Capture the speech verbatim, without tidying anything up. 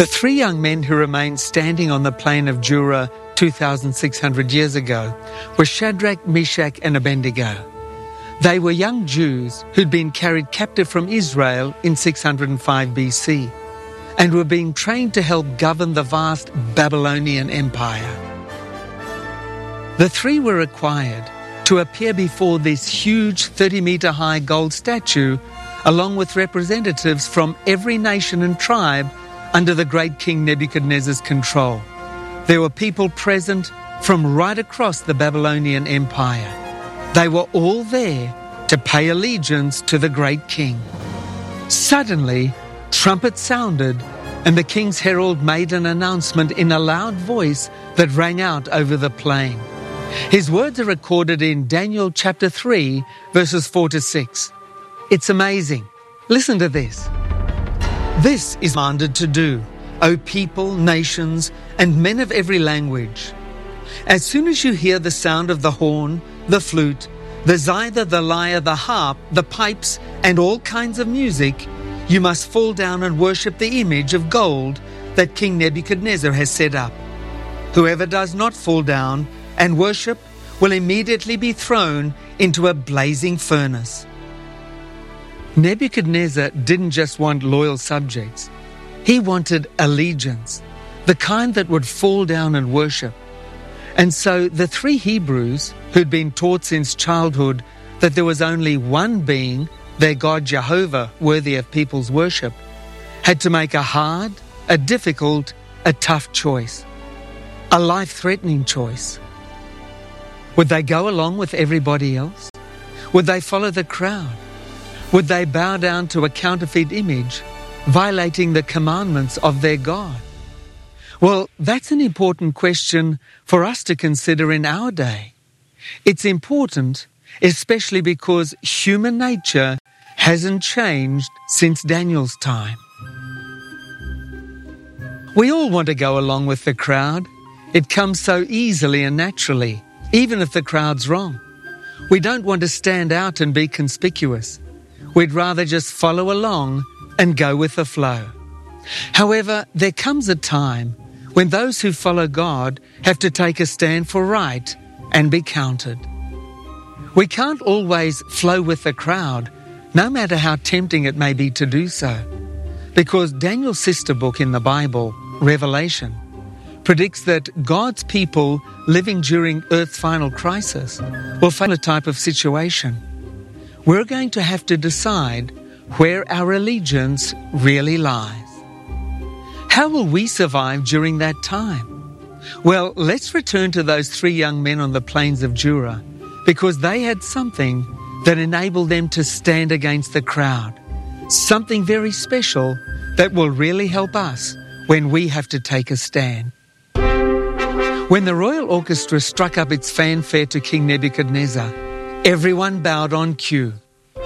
The three young men who remained standing on the plain of Dura two thousand six hundred years ago were Shadrach, Meshach and Abednego. They were young Jews who'd been carried captive from Israel in six hundred five B C and were being trained to help govern the vast Babylonian Empire. The three were required to appear before this huge thirty-metre high gold statue along with representatives from every nation and tribe under the great King Nebuchadnezzar's control. There were people present from right across the Babylonian Empire. They were all there to pay allegiance to the great king. Suddenly, trumpets sounded, and the king's herald made an announcement in a loud voice that rang out over the plain. His words are recorded in Daniel chapter three, verses four to six. It's amazing. Listen to this. This is commanded to do, O people, nations, and men of every language. As soon as you hear the sound of the horn, the flute, the zither, the lyre, the harp, the pipes, and all kinds of music, you must fall down and worship the image of gold that King Nebuchadnezzar has set up. Whoever does not fall down and worship will immediately be thrown into a blazing furnace. Nebuchadnezzar didn't just want loyal subjects. He wanted allegiance, the kind that would fall down and worship. And so the three Hebrews, who'd been taught since childhood that there was only one being, their God Jehovah, worthy of people's worship, had to make a hard, a difficult, a tough choice, a life-threatening choice. Would they go along with everybody else? Would they follow the crowd? Would they bow down to a counterfeit image, violating the commandments of their God? Well, that's an important question for us to consider in our day. It's important, especially because human nature hasn't changed since Daniel's time. We all want to go along with the crowd. It comes so easily and naturally, even if the crowd's wrong. We don't want to stand out and be conspicuous. We'd rather just follow along and go with the flow. However, there comes a time when those who follow God have to take a stand for right and be counted. We can't always flow with the crowd, no matter how tempting it may be to do so, because Daniel's sister book in the Bible, Revelation, predicts that God's people living during Earth's final crisis will face a type of situation. We're going to have to decide where our allegiance really lies. How will we survive during that time? Well, let's return to those three young men on the plains of Dura, because they had something that enabled them to stand against the crowd, something very special that will really help us when we have to take a stand. When the royal orchestra struck up its fanfare to King Nebuchadnezzar, everyone bowed on cue.